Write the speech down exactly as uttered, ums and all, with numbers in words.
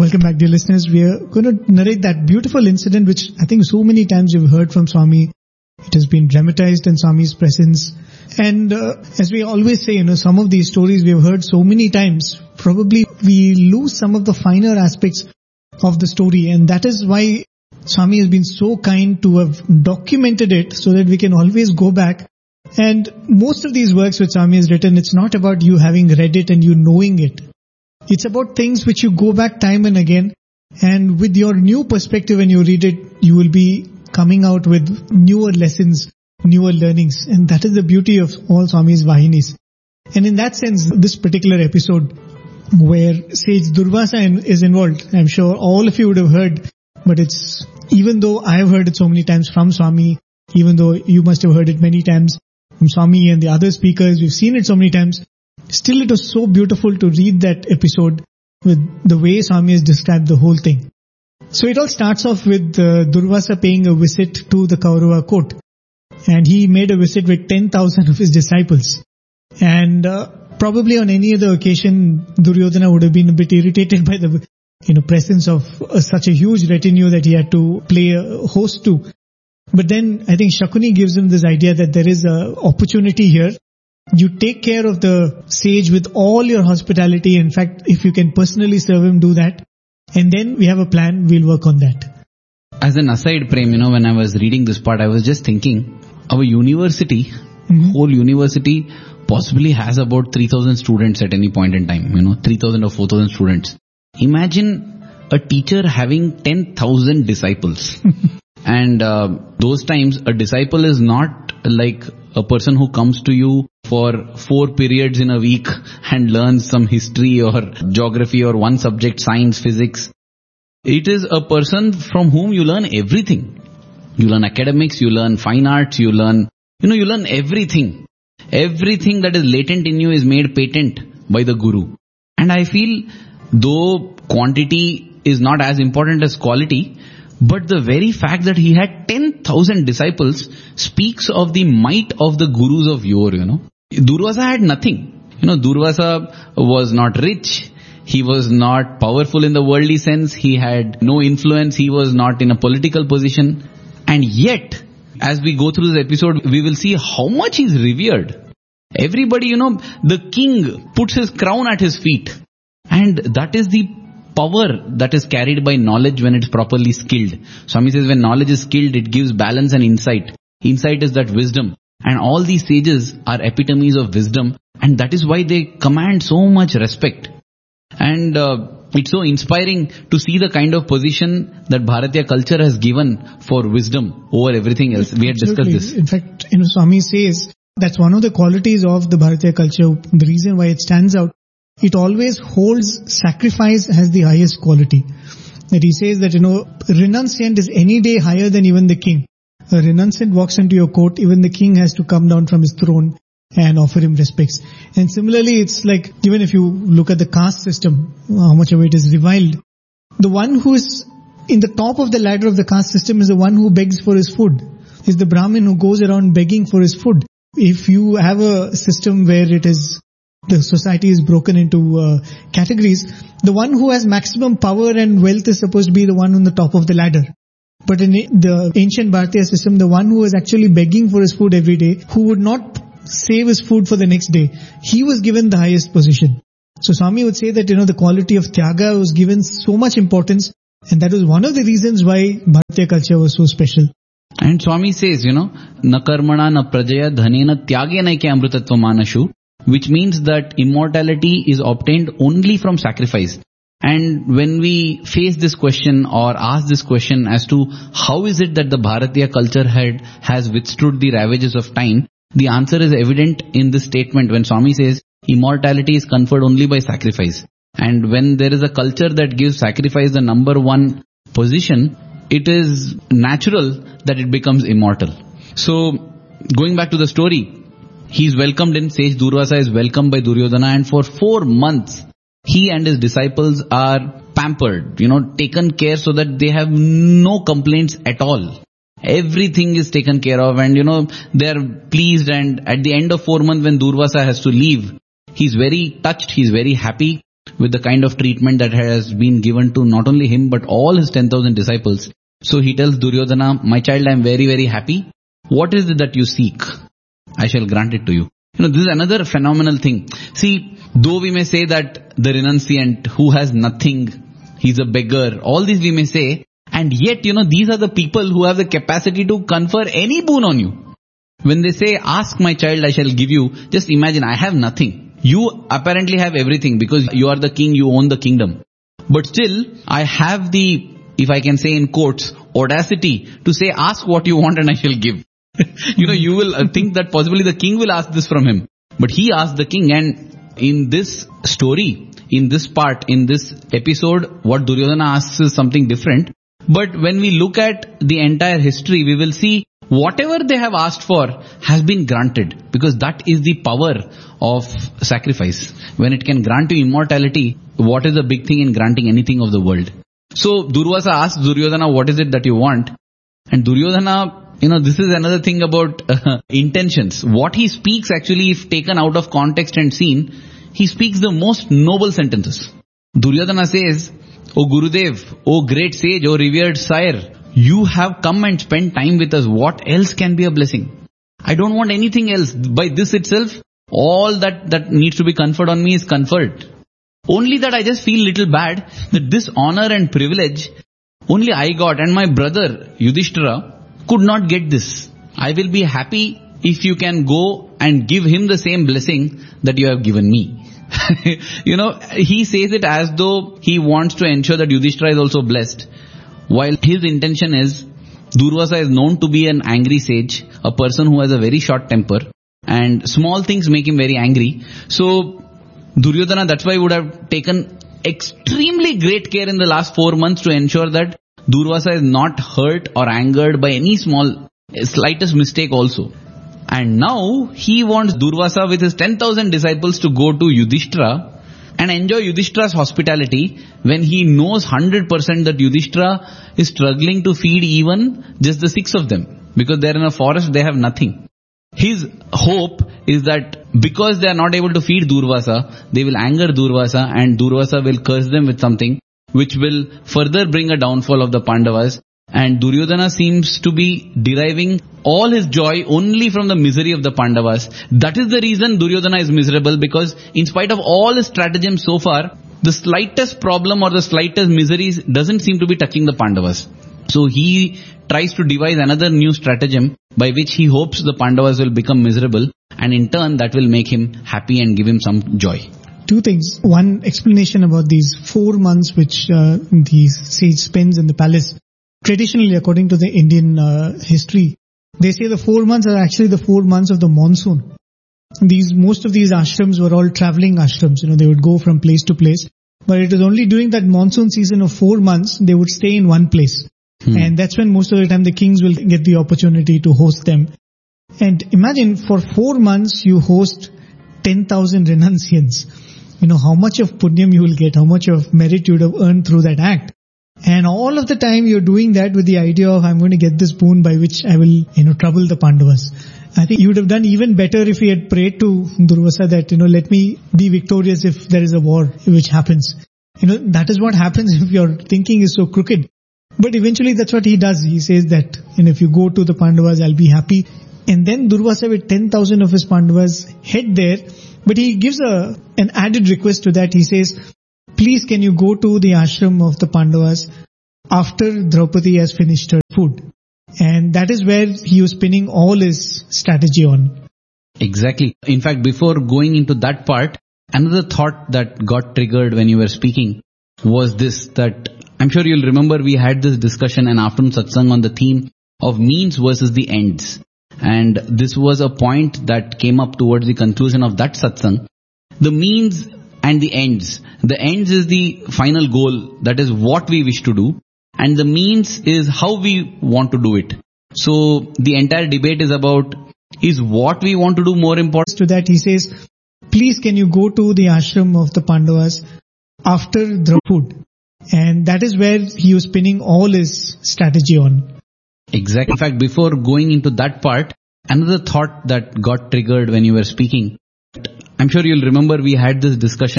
Welcome back, dear listeners. We are going to narrate that beautiful incident which I think so many times you've heard from Swami. It has been dramatized in Swami's presence. And uh, as we always say, you know, some of these stories we have heard so many times, probably we lose some of the finer aspects of the story. And that is why Swami has been so kind to have documented it so that we can always go back. And most of these works which Swami has written, it's not about you having read it and you knowing it. It's about things which you go back time and again, and with your new perspective when you read it, you will be coming out with newer lessons, newer learnings. And that is the beauty of all Swami's Vahinis. And in that sense, this particular episode where Sage Durvasa is involved, I'm sure all of you would have heard, but it's, even though I have heard it so many times from Swami, even though you must have heard it many times from Swami and the other speakers, we've seen it so many times, still it was so beautiful to read that episode with the way Swami has described the whole thing. So it all starts off with uh, Durvasa paying a visit to the Kaurava court. And he made a visit with ten thousand of his disciples. And uh, probably on any other occasion, Duryodhana would have been a bit irritated by the you know presence of uh, such a huge retinue that he had to play a host to. But then I think Shakuni gives him this idea that there is an opportunity here. You take care of the sage with all your hospitality. In fact, if you can personally serve him, do that. And then we have a plan, we'll work on that. As an aside, Prem, you know, when I was reading this part, I was just thinking, our university, mm-hmm. whole university possibly has about three thousand students at any point in time, you know, three thousand or four thousand students. Imagine a teacher having ten thousand disciples. And uh, those times, a disciple is not like a person who comes to you for four periods in a week and learns some history or geography or one subject, science, physics. It is a person from whom you learn everything. You learn academics, you learn fine arts, you learn, you know, you learn everything. Everything that is latent in you is made patent by the Guru. And I feel, though quantity is not as important as quality, but the very fact that he had ten thousand disciples speaks of the might of the Gurus of yore, you know. Durvasa had nothing. You know, Durvasa was not rich. He was not powerful in the worldly sense. He had no influence. He was not in a political position. And yet, as we go through this episode, we will see how much he's revered. Everybody, you know, the king puts his crown at his feet. And that is the power that is carried by knowledge when it's properly skilled. Swami says when knowledge is skilled, it gives balance and insight. Insight is that wisdom. And all these sages are epitomes of wisdom. And that is why they command so much respect. And uh, it's so inspiring to see the kind of position that Bharatiya culture has given for wisdom over everything else. We had discussed this. In fact, you know, Swami says that's one of the qualities of the Bharatiya culture. The reason why it stands out, it always holds sacrifice as the highest quality. That he says that, you know, renunciant is any day higher than even the king. A renunciant walks into your court, even the king has to come down from his throne and offer him respects. And similarly, it's like, even if you look at the caste system, how much of it is reviled, the one who is in the top of the ladder of the caste system is the one who begs for his food, is the Brahmin who goes around begging for his food. If you have a system where it is, the society is broken into uh, categories, the one who has maximum power and wealth is supposed to be the one on the top of the ladder. But in the ancient Bharatiya system, the one who was actually begging for his food every day, who would not save his food for the next day, he was given the highest position. So Swami would say that, you know, the quality of Tyaga was given so much importance, and that was one of the reasons why Bharatiya culture was so special. And Swami says, you know, na karmana na prajaya dhanena tyagena ke amrutatva manashu, which means that immortality is obtained only from sacrifice. And when we face this question or ask this question as to how is it that the Bharatiya culture had, has withstood the ravages of time, the answer is evident in this statement when Swami says immortality is conferred only by sacrifice. And when there is a culture that gives sacrifice the number one position, it is natural that it becomes immortal. So, going back to the story, he is welcomed in, Sage Durvasa is welcomed by Duryodhana, and for four months, he and his disciples are pampered, you know, taken care so that they have no complaints at all. Everything is taken care of, and you know, they are pleased, and at the end of four months when Durvasa has to leave, he's very touched, he's very happy, with the kind of treatment that has been given to not only him but all his ten thousand disciples. So he tells Duryodhana, my child, I am very, very happy. What is it that you seek? I shall grant it to you. You know, this is another phenomenal thing. See, though we may say that the renunciant who has nothing, he's a beggar, all these we may say, and yet, you know, these are the people who have the capacity to confer any boon on you. When they say, ask my child, I shall give you, just imagine, I have nothing. You apparently have everything because you are the king, you own the kingdom. But still, I have the, if I can say in quotes, audacity to say, ask what you want and I shall give. You know, you will think that possibly the king will ask this from him. But he asked the king, and in this story, in this part, in this episode, what Duryodhana asks is something different. But when we look at the entire history, we will see whatever they have asked for has been granted. Because that is the power of sacrifice. When it can grant you immortality, what is the big thing in granting anything of the world? So Durvasa asks Duryodhana, what is it that you want? And Duryodhana, you know, this is another thing about uh, intentions. What he speaks actually, if taken out of context and seen, he speaks the most noble sentences. Duryodhana says, O Gurudev, O great sage, O revered sire, you have come and spent time with us. What else can be a blessing? I don't want anything else. By this itself, all that, that needs to be conferred on me is conferred. Only that I just feel little bad that this honor and privilege only I got and my brother Yudhishthira could not get this. I will be happy if you can go and give him the same blessing that you have given me. You know, he says it as though he wants to ensure that Yudhishthira is also blessed. While his intention is, Durvasa is known to be an angry sage, a person who has a very short temper, and small things make him very angry. So Duryodhana, that's why would have taken extremely great care in the last four months to ensure that Durvasa is not hurt or angered by any small, slightest mistake also. And now he wants Durvasa with his ten thousand disciples to go to Yudhishthira and enjoy Yudhishthira's hospitality when he knows one hundred percent that Yudhishthira is struggling to feed even just the six of them. Because they're in a forest, they have nothing. His hope is that because they are not able to feed Durvasa, they will anger Durvasa and Durvasa will curse them with something which will further bring a downfall of the Pandavas. And Duryodhana seems to be deriving all his joy only from the misery of the Pandavas. That is the reason Duryodhana is miserable, because in spite of all his stratagems so far, the slightest problem or the slightest misery doesn't seem to be touching the Pandavas. So he tries to devise another new stratagem by which he hopes the Pandavas will become miserable, and in turn that will make him happy and give him some joy. Two things. One explanation about these four months which uh, the sage spends in the palace. Traditionally, according to the Indian uh, history, they say the four months are actually the four months of the monsoon. These most of these ashrams were all traveling ashrams. You know, they would go from place to place. But it was only during that monsoon season of four months they would stay in one place. Hmm. And that's when most of the time the kings will get the opportunity to host them. And imagine for four months you host ten thousand renunciants. You know, how much of punyam you will get, how much of merit you would have earned through that act. And all of the time you're doing that with the idea of, I'm going to get this boon by which I will, you know, trouble the Pandavas. I think you would have done even better if he had prayed to Durvasa that, you know, let me be victorious if there is a war which happens. You know, that is what happens if your thinking is so crooked. But eventually that's what he does. He says that, you know, if you go to the Pandavas, I'll be happy. And then Durvasa with ten thousand of his Pandavas head there. But he gives a an added request to that. He says, please can you go to the ashram of the Pandavas after Draupadi has finished her food. And that is where he was spinning all his strategy on. Exactly. In fact, before going into that part, another thought that got triggered when you were speaking was this, that I'm sure you'll remember we had this discussion an afternoon satsang on the theme of means versus the ends. And this was a point that came up towards the conclusion of that satsang. The means and the ends. The ends is the final goal. That is what we wish to do. And the means is how we want to do it. So the entire debate is about, is what we want to do more important? To that he says, please can you go to the ashram of the Pandavas after the food. And that is where he was spinning all his strategy on. Exactly. In fact, before going into that part, another thought that got triggered when you were speaking, I'm sure you'll remember we had this discussion